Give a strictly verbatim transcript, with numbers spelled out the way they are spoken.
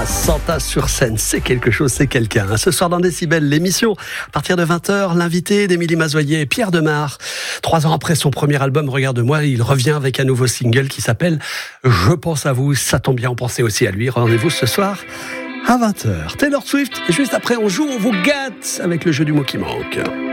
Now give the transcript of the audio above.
Santa sur scène, c'est quelque chose, c'est quelqu'un. Ce soir dans Décibel, l'émission, à partir de vingt heures, l'invité d'Émilie Mazoyer, Pierre Demar. Trois ans après son premier album, Regarde-moi, il revient avec un nouveau single qui s'appelle Je pense à vous. Ça tombe bien, on pensait aussi à lui. Rendez-vous ce soir à vingt heures. Taylor Swift, juste après on joue, on vous gâte avec le jeu du mot qui manque.